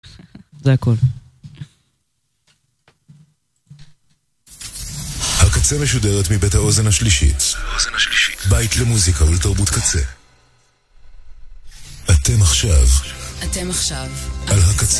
זה הכל. הקצה משודרת מבית האוזן השלישית. בית למוזיקה ולתרבות קצה. אתם עכשיו על הקצה.